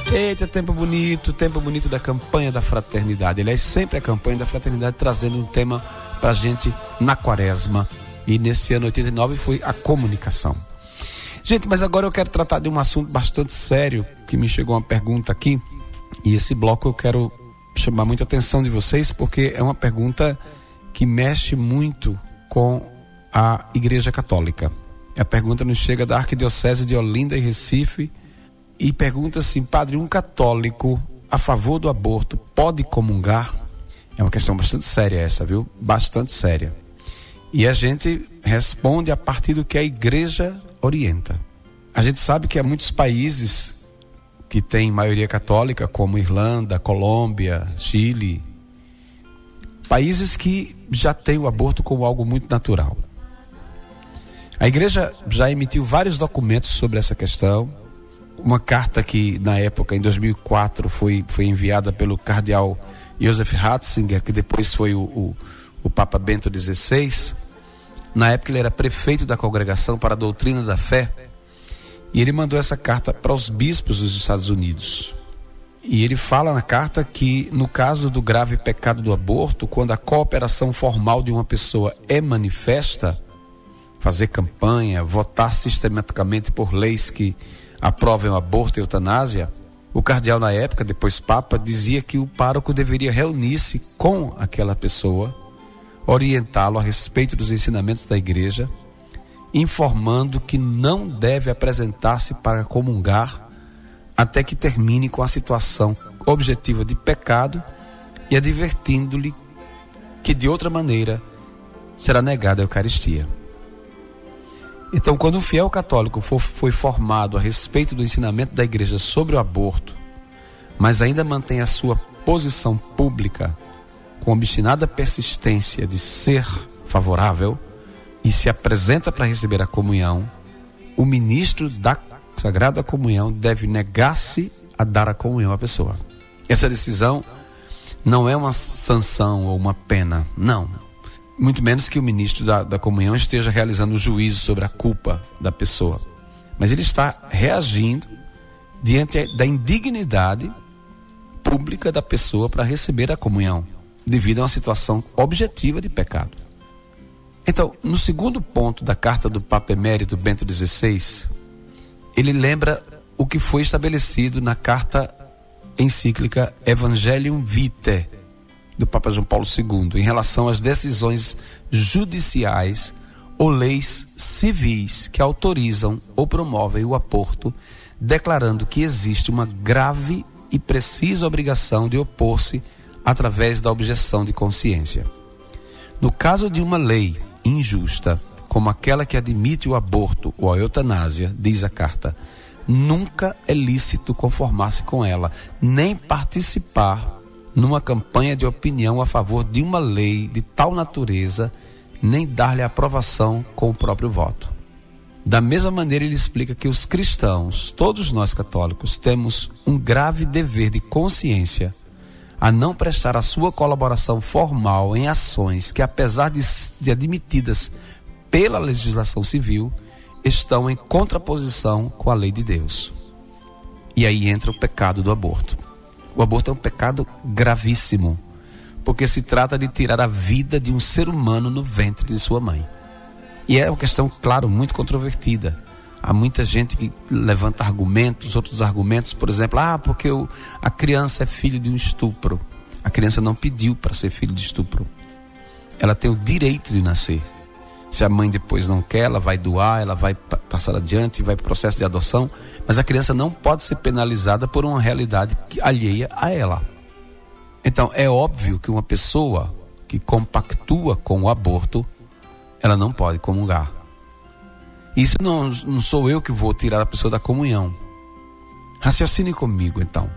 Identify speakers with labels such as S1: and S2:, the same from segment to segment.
S1: Eita, tempo bonito da campanha da fraternidade. Aliás, sempre a campanha da fraternidade trazendo um tema pra gente na quaresma. E nesse ano 89 foi a comunicação. Gente, mas agora eu quero tratar de um assunto bastante sério, que me chegou uma pergunta aqui. E esse bloco eu quero chamar muita atenção de vocês, porque é uma pergunta que mexe muito com a Igreja Católica. A pergunta nos chega da Arquidiocese de Olinda e Recife e pergunta assim: padre, um católico a favor do aborto pode comungar? É uma questão bastante séria essa, viu? Bastante séria. E a gente responde a partir do que a Igreja orienta. A gente sabe que há muitos países que têm maioria católica, como Irlanda, Colômbia, Chile, países que já têm o aborto como algo muito natural. A Igreja já emitiu vários documentos sobre essa questão. Uma carta que, na época, em 2004, foi enviada pelo cardeal Joseph Ratzinger, que depois foi o Papa Bento XVI. Na época ele era prefeito da Congregação para a Doutrina da Fé, e ele mandou essa carta para os bispos dos Estados Unidos. E ele fala na carta que, no caso do grave pecado do aborto, quando a cooperação formal de uma pessoa é manifesta, fazer campanha, votar sistematicamente por leis que aprovem o aborto e a eutanásia, o cardeal na época, depois Papa, dizia que o pároco deveria reunir-se com aquela pessoa, orientá-lo a respeito dos ensinamentos da Igreja, informando que não deve apresentar-se para comungar até que termine com a situação objetiva de pecado e advertindo-lhe que de outra maneira será negada a Eucaristia. Então, quando um fiel católico foi formado a respeito do ensinamento da Igreja sobre o aborto, mas ainda mantém a sua posição pública com obstinada persistência de ser favorável e se apresenta para receber a comunhão, o ministro da Sagrada Comunhão deve negar-se a dar a comunhão à pessoa. Essa decisão não é uma sanção ou uma pena, não. Muito menos que o ministro da comunhão esteja realizando o juízo sobre a culpa da pessoa. Mas ele está reagindo diante da indignidade pública da pessoa para receber a comunhão, devido a uma situação objetiva de pecado. Então, no segundo ponto da carta do Papa Emérito Bento XVI, ele lembra o que foi estabelecido na carta encíclica Evangelium Vitae, do Papa João Paulo II, em relação às decisões judiciais ou leis civis que autorizam ou promovem o aborto, declarando que existe uma grave e precisa obrigação de opor-se através da objeção de consciência. No caso de uma lei injusta, como aquela que admite o aborto ou a eutanásia, diz a carta, nunca é lícito conformar-se com ela, nem participar numa campanha de opinião a favor de uma lei de tal natureza, nem dar-lhe aprovação com o próprio voto. Da mesma maneira, ele explica que os cristãos, todos nós católicos, temos um grave dever de consciência a não prestar a sua colaboração formal em ações que, apesar de admitidas pela legislação civil, estão em contraposição com a lei de Deus. E aí entra o pecado do aborto. O aborto é um pecado gravíssimo, porque se trata de tirar a vida de um ser humano no ventre de sua mãe. E é uma questão, claro, muito controvertida. Há muita gente que levanta outros argumentos, por exemplo, porque a criança é filho de um estupro. A criança não pediu para ser filho de estupro. Ela tem o direito de nascer. Se a mãe depois não quer, ela vai doar, ela vai passar adiante, vai para o processo de adoção, mas a criança não pode ser penalizada por uma realidade alheia a ela. Então, é óbvio que uma pessoa que compactua com o aborto, ela não pode comungar. Isso não sou eu que vou tirar a pessoa da comunhão. Raciocine comigo, então.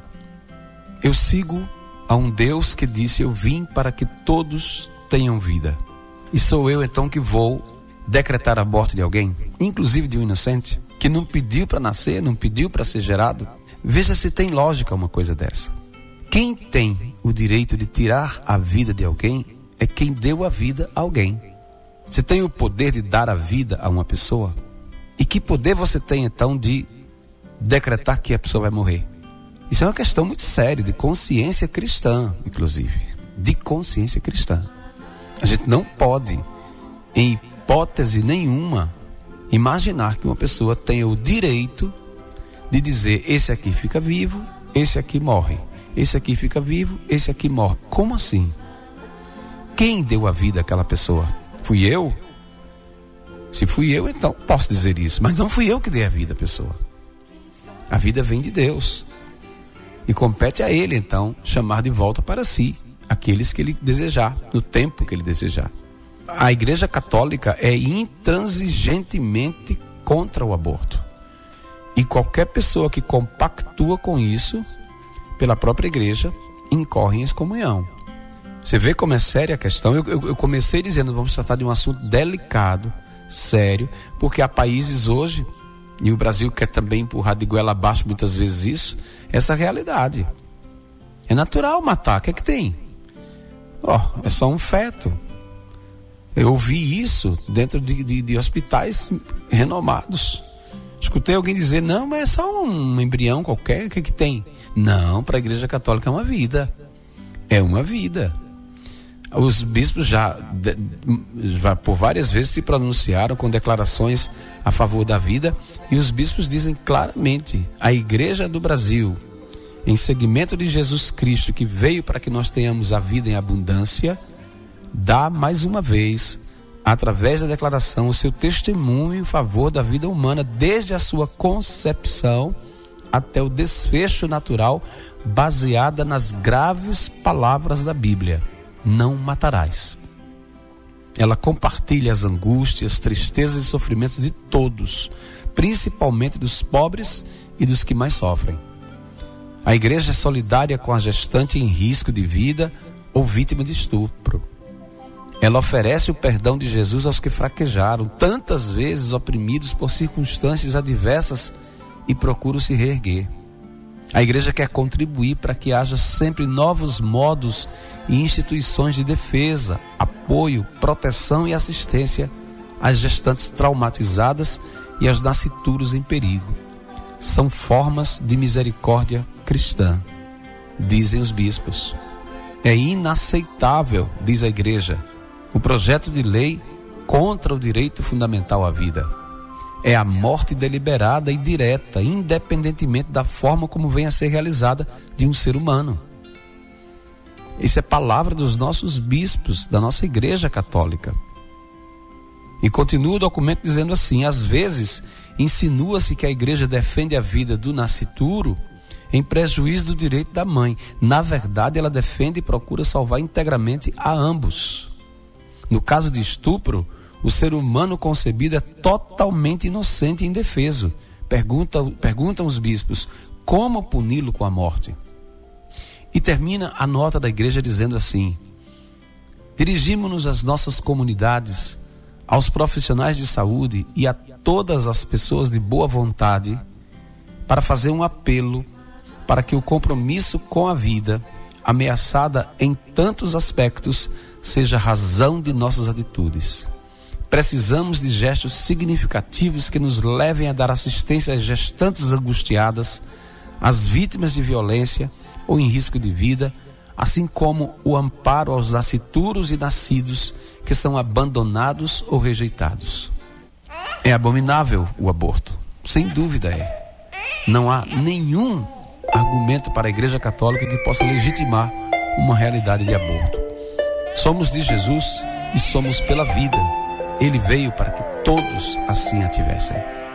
S1: Eu sigo a um Deus que disse: eu vim para que todos tenham vida. E sou eu, então, que vou decretar a morte de alguém, inclusive de um inocente, que não pediu para nascer, não pediu para ser gerado? Veja se tem lógica uma coisa dessa. Quem tem o direito de tirar a vida de alguém é quem deu a vida a alguém. Você tem o poder de dar a vida a uma pessoa? E que poder você tem, então, de decretar que a pessoa vai morrer? Isso é uma questão muito séria, de consciência cristã, inclusive. De consciência cristã. A gente não pode, em hipótese nenhuma, imaginar que uma pessoa tenha o direito de dizer: esse aqui fica vivo, esse aqui morre. Esse aqui fica vivo, esse aqui morre. Como assim? Quem deu a vida àquela pessoa? Fui eu? Se fui eu, então posso dizer isso. Mas não fui eu que dei a vida à pessoa. A vida vem de Deus. E compete a Ele, então, chamar de volta para si aqueles que Ele desejar, no tempo que Ele desejar. A Igreja Católica é intransigentemente contra o aborto. E qualquer pessoa que compactua com isso, pela própria Igreja, incorre em excomunhão. Você vê como é séria a questão? Eu comecei dizendo: vamos tratar de um assunto delicado, sério, porque há países hoje, e o Brasil quer também empurrar de goela abaixo muitas vezes isso, essa realidade. É natural matar, o que é que tem? É só um feto. Eu ouvi isso dentro de hospitais renomados. Escutei alguém dizer: não, mas é só um embrião qualquer, o que é que tem? Não, para a Igreja Católica é uma vida. É uma vida. Os bispos já por várias vezes se pronunciaram com declarações a favor da vida, e os bispos dizem claramente: a Igreja do Brasil, em seguimento de Jesus Cristo, que veio para que nós tenhamos a vida em abundância, dá mais uma vez, através da declaração, o seu testemunho em favor da vida humana, desde a sua concepção até o desfecho natural, baseada nas graves palavras da Bíblia: não matarás. Ela compartilha as angústias, tristezas e sofrimentos de todos, principalmente dos pobres e dos que mais sofrem. A Igreja é solidária com a gestante em risco de vida ou vítima de estupro. Ela oferece o perdão de Jesus aos que fraquejaram, tantas vezes oprimidos por circunstâncias adversas, e procuram se reerguer. A Igreja quer contribuir para que haja sempre novos modos e instituições de defesa, apoio, proteção e assistência às gestantes traumatizadas e aos nascituros em perigo. São formas de misericórdia cristã, dizem os bispos. É inaceitável, diz a Igreja, o projeto de lei contra o direito fundamental à vida. É a morte deliberada e direta, independentemente da forma como venha a ser realizada, de um ser humano. Isso é palavra dos nossos bispos, da nossa Igreja Católica. E continua o documento dizendo assim: às vezes insinua-se que a Igreja defende a vida do nascituro em prejuízo do direito da mãe. Na verdade, ela defende e procura salvar integralmente a ambos. No caso de estupro, o ser humano concebido é totalmente inocente e indefeso. Perguntam os bispos: como puni-lo com a morte? E termina a nota da Igreja dizendo assim: dirigimos-nos às nossas comunidades, aos profissionais de saúde e a todas as pessoas de boa vontade, para fazer um apelo para que o compromisso com a vida, ameaçada em tantos aspectos, seja a razão de nossas atitudes. Precisamos de gestos significativos que nos levem a dar assistência às gestantes angustiadas, às vítimas de violência ou em risco de vida, assim como o amparo aos nascituros e nascidos que são abandonados ou rejeitados. É abominável o aborto, sem dúvida é. Não há nenhum argumento para a Igreja Católica que possa legitimar uma realidade de aborto. Somos de Jesus e somos pela vida. Ele veio para que todos assim a tivessem.